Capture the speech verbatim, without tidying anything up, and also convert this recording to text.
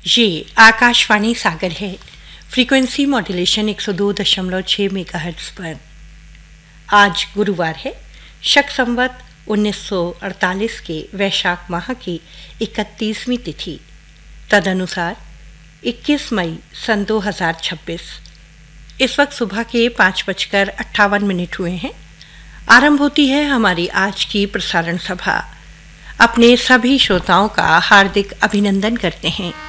ये आकाशवाणी सागर है। Frequency modulation एक सौ दो दशमलव छः मेगाहर्ट्ज़ पर। आज गुरुवार है, शक संवत उन्नीस सौ अड़तालीस के वैशाख माह की इकतीसवीं तिथि, तदनुसार इक्कीस मई सन दो हज़ार छब्बीस। इस वक्त सुबह के पाँच बजकर अट्ठावन मिनट हुए हैं। आरंभ होती है हमारी आज की प्रसारण सभा। अपने सभी श्रोताओं का हार्दिक अभिनंदन करते हैं।